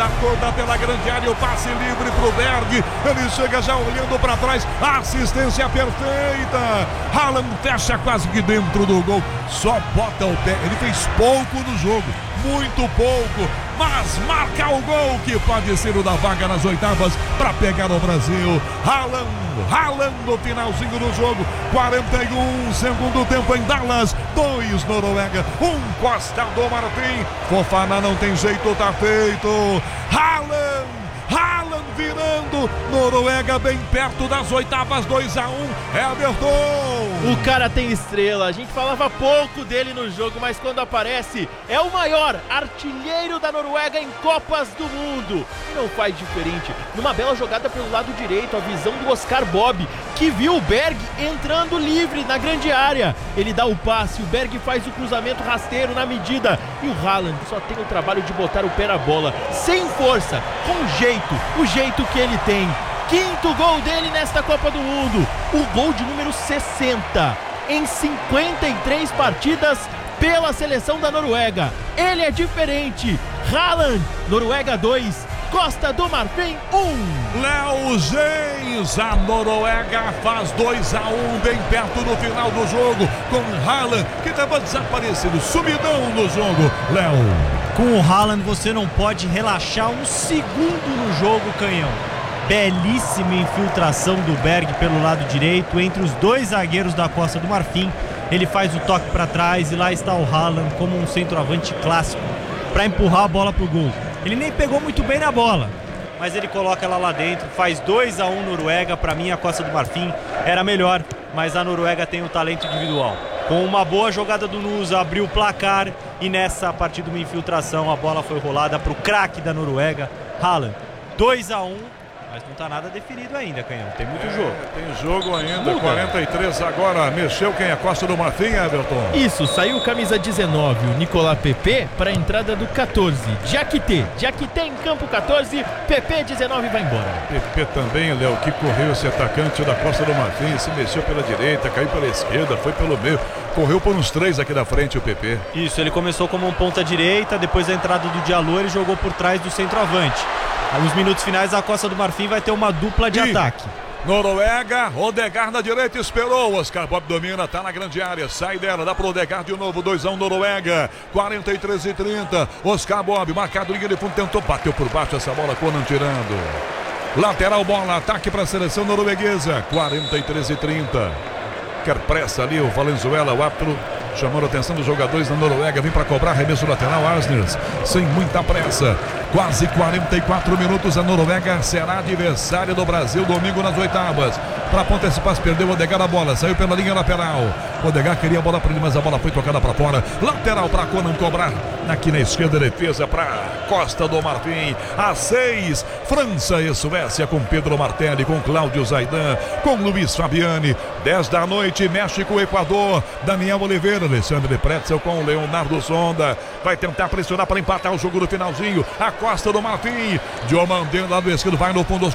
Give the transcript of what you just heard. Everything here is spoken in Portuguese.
bola toda pela grande área, o passe livre pro Berg, ele chega já olhando para trás, assistência perfeita, Haaland fecha quase que dentro do gol, só bota o pé, ele fez pouco no jogo, muito pouco, mas marca o gol que pode ser o da vaga nas oitavas para pegar o Brasil. Haaland no finalzinho do jogo, 41, segundo tempo em Dallas, 2 Noruega, 1 Costa do Marfim. Fofana não tem jeito, tá feito. Haaland virando, Noruega bem perto das oitavas, 2-1, Everton. O cara tem estrela, a gente falava pouco dele no jogo, mas quando aparece, é o maior artilheiro da Noruega em Copas do Mundo. Não faz diferente, numa bela jogada pelo lado direito, a visão do Oscar Bob, que viu o Berg entrando livre na grande área. Ele dá o passe, o Berg faz o cruzamento rasteiro na medida, e o Haaland só tem o trabalho de botar o pé na bola, sem força, com jeito, o jeito que ele tem. Quinto gol dele nesta Copa do Mundo, o gol de número 60 em 53 partidas pela seleção da Noruega. Ele é diferente. Haaland, Noruega 2, Costa do Marfim 1. Léo James, a Noruega faz 2-1 bem perto do final do jogo, com Haaland que estava desaparecido, sumidão no jogo. Léo, com o Haaland você não pode relaxar um segundo no jogo, Canhão. Belíssima infiltração do Berg pelo lado direito entre os dois zagueiros da Costa do Marfim. Ele faz o toque para trás e lá está o Haaland como um centroavante clássico para empurrar a bola pro gol. Ele nem pegou muito bem na bola, mas ele coloca ela lá dentro, faz 2-1 Noruega. Para mim a Costa do Marfim era melhor, mas a Noruega tem o talento individual. Com uma boa jogada do Nusa, abriu o placar e nessa, a partir de uma infiltração, a bola foi rolada para o craque da Noruega, Haaland. 2-1, mas não está nada definido ainda, Canhão. Tem muito jogo. Tem jogo ainda, 43 agora. Mexeu quem é Costa do Marfim, Everton? Isso, saiu camisa 19, o Nicolas Pepe, para a entrada do 14. Diakité em campo 14, Pepe 19 vai embora. Pepe também, Léo, que correu esse atacante da Costa do Marfim, se mexeu pela direita, caiu pela esquerda, foi pelo meio, correu por uns 3 aqui da frente o Pepe. Isso, ele começou como um ponta direita, depois da entrada do Diallo ele jogou por trás do centroavante. Nos minutos finais a Costa do Marfim vai ter uma dupla de ataque. Noruega, Odegaard na direita, esperou, Oscar Bob domina, tá na grande área, sai dela, dá pro Odegaard de novo, 2-1 Noruega, 43-30, Oscar Bob, marcado linha de fundo, tentou, bateu por baixo essa bola, Conan tirando. Lateral bola, ataque para a seleção norueguesa, 43-30. Quer pressa ali o Valenzuela, o árbitro chamando a atenção dos jogadores da Noruega, vem para cobrar arremesso lateral, Asners, sem muita pressa. Quase 44 minutos, a Noruega será adversária do Brasil domingo nas oitavas. Para Ponta Espaço, perdeu o Odegaard a bola, saiu pela linha lateral. O Odegaard queria a bola para ele, mas a bola foi tocada para fora. Lateral para Conan cobrar. Aqui na esquerda, defesa para Costa do Marfim. Às 6, França e Suécia com Pedro Martelli, com Cláudio Zaidan, com Luiz Fabiani. 10 da noite, México, Equador. Daniel Oliveira, Alexandre Pretzel com Leonardo Sonda. Vai tentar pressionar para empatar o jogo no finalzinho. A Costa do Marfim. Diomandé, lado esquerdo, vai no fundo.